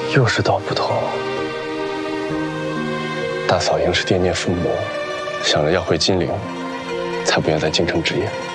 又是道不同。大嫂应是惦念父母，想着要回金陵，才不愿在京城置业。